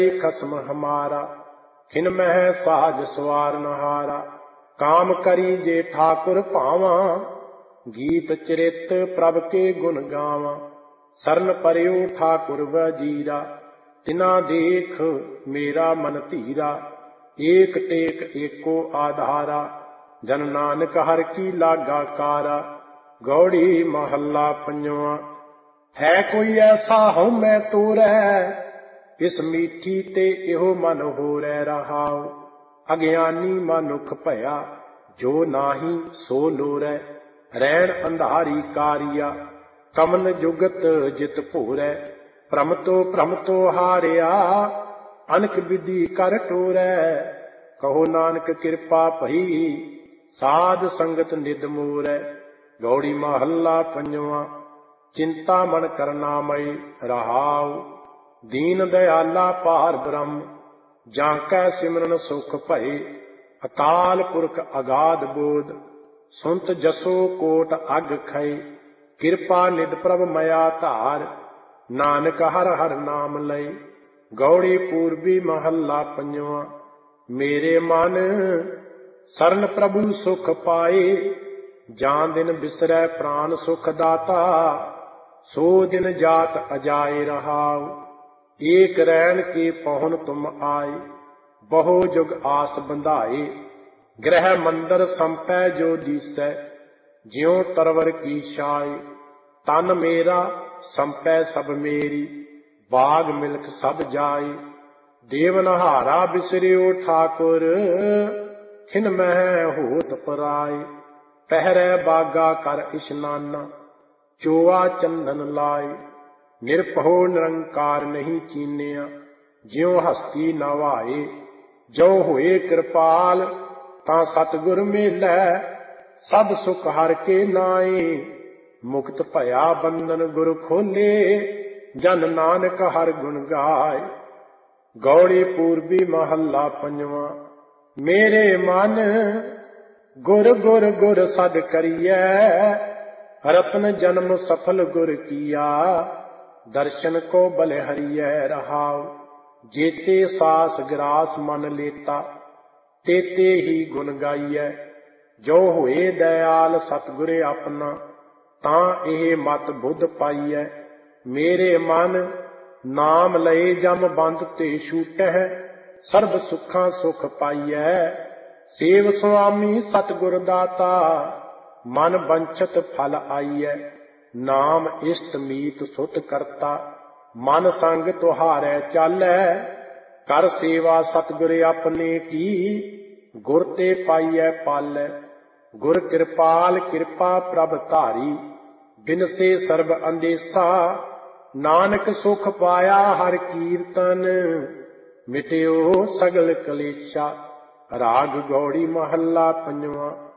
खसम हमारा, खिन मह साज सवार नहारा। काम करी जे ठाकुर भावा, गीत चरित प्रभ के गुण गावा। सरन परयो ठाकुर वजीरा, तिना देख मेरा मन धीरा। एक टेक एको आधारा, जन नानक हर की लागा कारा। गौड़ी महला पंजवा। है कोई ऐसा हूं मैं तोरै, इस मीठी ते इहो मन होरै रहाओ। अज्ञानी मनुख भया, जो नाही सो लोरै। रैण अंधारी कारिया, कमन जुगत जित भोरै। भ्रम तो हारिया, अनक विधि कर टोरै। कहो नानक कृपा भई, साध संगत निद मोरै। गौड़ी महला पंजवा। चिंता मन करना मई रहाओ, दीन दयाला पार ब्रह्म। जाकै सिमरन सुख भये, अकाल पुरख अगाध बोध। सुनत जसो कोट अग खय, कृपा निध प्रभ मया धार। नानक हर हर नाम लय। गौड़ी पूर्वी महला पंजवा। मेरे मन सरन प्रभु सुख पाए, जान दिन बिसरै प्राण सुख दाता। सो दिन जात अजाए रहाओ, एक रैन के पहुन तुम आए। बहु जुग आस बंधाए, गृह मंदिर संपै जो दिसै। ज्यों तरवर की छाए, तन मेरा संपै सब मेरी। बाग मिल्क सब जाए, देवनहारा बिसरियो ठाकुर। खिन मह होत पराए, पहरै बागा कर इशनाना। चोआ चंदन लाए, निरपहो निरंकार नहीं चीनिया। ज्यों हस्ती नवाए, जो होए कृपाल। तां सतगुर मेलै, सब सुख हर के नाए। मुक्त भया बंधन गुर खोले, जन नानक हर गुण गाए। गौड़ी पूर्वी महला पंजवा। मेरे मन गुर गुर गुर सद करियै, रतन जन्म सफल गुर किया। दर्शन को बलिहरियै रहाओ, जेते सास ग्रास मन लेता। तेते ही गुण गाइयै, जो होए दयाल सतगुर अपना। तां एह मत बुध पाइयै, मेरे मन नाम लए जम बंद ते छूटै। सर्ब सुखां सुख पाइयै, सेव स्वामी सतगुर दाता। मन बंछत फल आइयै, नाम इष्ट मीत सुत करता। मन संग तुहारै चालै, कर सेवा सतगुर अपने की। गुर ते पाइयै पालै, गुर कृपाल कृपा प्रभ धारी। बिनसे सर्ब अंदेसा, नानक सुख पाया हर कीर्तन। मिट्यो सगल कलेशा। राग गौड़ी महला पंजवा।